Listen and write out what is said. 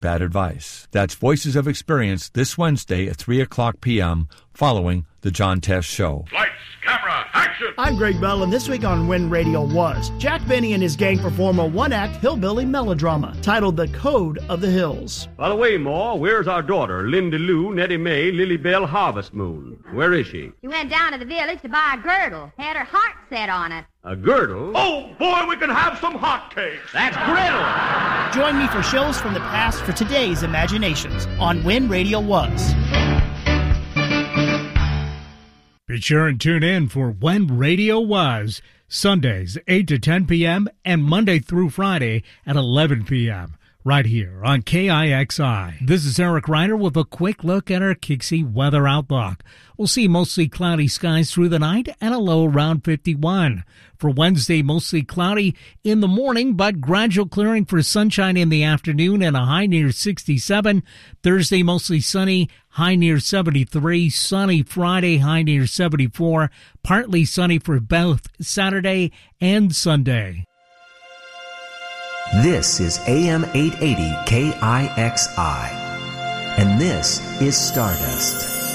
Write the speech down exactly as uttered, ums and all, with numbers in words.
bad advice. That's Voices of Experience this Wednesday at three o'clock p.m. following the John Test Show. Lights, camera, action! I'm Greg Bell, and this week on When Radio Was, Jack Benny and his gang perform a one-act hillbilly melodrama titled The Code of the Hills. By the way, Ma, where's our daughter, Linda Lou, Nettie Mae, Lily Bell, Harvest Moon? Where is she? She went down to the village to buy a girdle. Had her heart set on it. A girdle? Oh, boy, we can have some hotcakes. That's griddle! Join me for shows from the past for today's imaginations on When Radio Was. Be sure and tune in for When Radio Was, Sundays, eight to ten p.m. and Monday through Friday at eleven p.m. right here on K I X I. This is Eric Ryder with a quick look at our Kixie weather outlook. We'll see mostly cloudy skies through the night and a low around fifty-one. For Wednesday, mostly cloudy in the morning, but gradual clearing for sunshine in the afternoon and a high near sixty-seven. Thursday, mostly sunny, high near seventy-three. Sunny Friday, high near seventy-four. Partly sunny for both Saturday and Sunday. This is A M eight eighty K I X I, and this is Stardust.